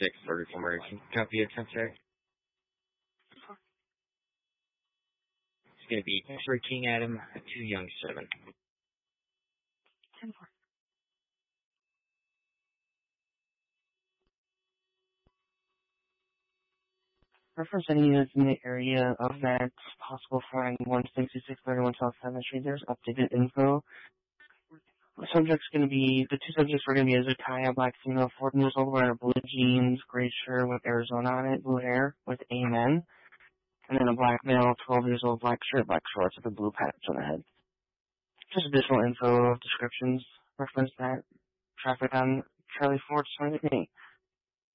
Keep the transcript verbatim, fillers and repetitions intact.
six, order for emergency. Copy attempt check. It's going to be X-ray King Adam, two Young seven. ten four. Reference any units in the area of that possible flying one sixty-six thirty-one South seventh Street. There's updated info. The subject's going to be, the two subjects are going to be a Zakaya, black female, fourteen years old, wearing blue jeans, gray shirt with Arizona on it, blue hair with Amen. And then a black male, twelve years old, black shirt, black shorts with a blue patch on the head. Just additional info, descriptions, reference that. Traffic on Charlie Ford, starting with me.